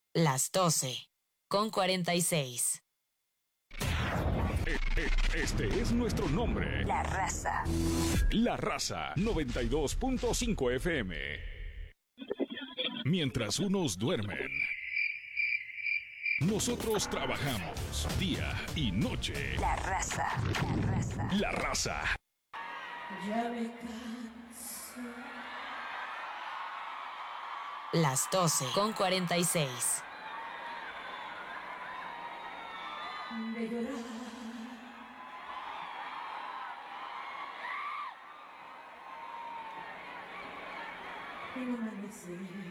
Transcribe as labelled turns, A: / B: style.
A: Las 12:46.
B: Este es nuestro nombre.
C: La Raza.
B: La Raza 92.5 FM. Mientras unos duermen, nosotros trabajamos día y noche.
C: La Raza. La Raza.
B: La Raza.
D: Ya me canso
A: Las 12:46.
D: de llorar y no amanecer.